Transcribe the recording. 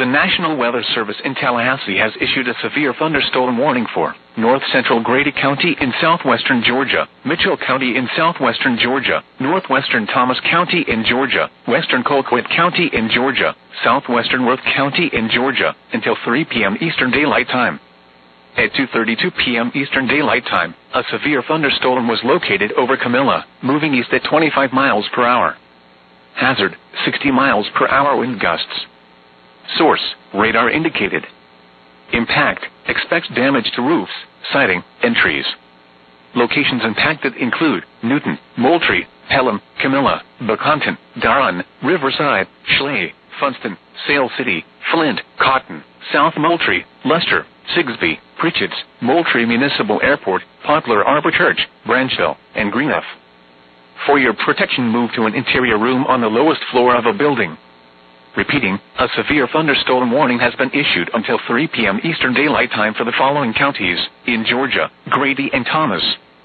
National Weather Service in Tallahassee has issued a severe thunderstorm warning for North Central Grady County in southwestern Georgia, Mitchell County in southwestern Georgia, northwestern Thomas County in Georgia, western Colquitt County in Georgia, southwestern Worth County in Georgia, until 3 p.m. Eastern Daylight Time. At 2:32 p.m. Eastern Daylight Time, a severe thunderstorm was located over Camilla, moving east at 25 miles per hour. Hazard, 60 miles per hour wind gusts. Source, radar indicated. Impact, expects damage to roofs, siding, and trees. Locations impacted include Newton, Moultrie, Pelham, Camilla, Buchanton, Darun, Riverside, Schley, Funston, Sale City, Flint, Cotton, South Moultrie, Luster, Sigsbee, Pritchett's, Moultrie Municipal Airport, Poplar Arbor Church, Branchville, and Greenup. For your protection, move to an interior room on the lowest floor of a building. Repeating, a severe thunderstorm warning has been issued until 3 p.m. Eastern Daylight Time for the following counties in Georgia: Grady and Thomas.